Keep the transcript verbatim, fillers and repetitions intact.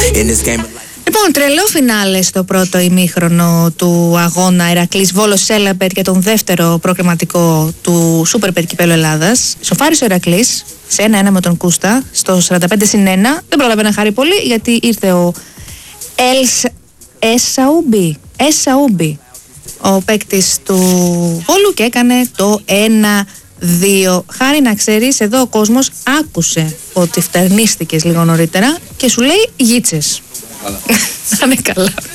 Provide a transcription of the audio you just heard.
Λοιπόν, τρελό φινάλε στο πρώτο ημίχρονο του αγώνα Ηρακλής Βόλος Σέλαμπερ για τον δεύτερο προκριματικό του Σούπερ Πετ Κυπέλλου Ελλάδας. Σοφάρισε ο Ηρακλής σε ένα ένα με τον Κούστα στο σαράντα πέντε συν ένα. Δεν πρόλαβε να χάρει πολύ γιατί ήρθε ο Ελς Εσαούμπι, Εσαούμπι, ο παίκτης του Βόλου, και έκανε το ένα δύο. Χάρη, να ξέρεις, εδώ ο κόσμος άκουσε ότι φτερνίστηκες λίγο νωρίτερα και σου λέει γίτσες. Να είναι καλά.